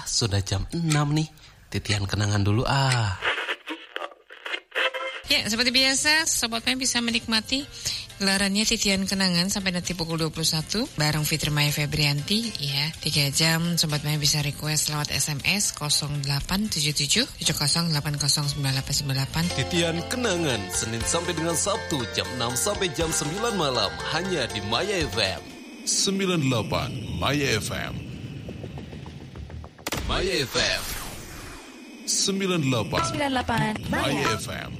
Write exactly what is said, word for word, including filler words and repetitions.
sudah jam enam nih. Titian kenangan dulu ah. Ya, seperti biasa, Sobat Maya bisa menikmati gelarannya Titian Kenangan sampai nanti pukul dua puluh satu bareng Fitri Maya Febrianti ya. tiga jam Sobat Maya bisa request lewat S M S nol delapan tujuh tujuh tujuh nol delapan nol sembilan delapan sembilan delapan. Titian Kenangan Senin sampai dengan Sabtu jam enam sampai jam sembilan malam hanya di Maya F M. sembilan puluh delapan Maya F M. Maya F M. sembilan puluh delapan sembilan puluh delapan Maya F M.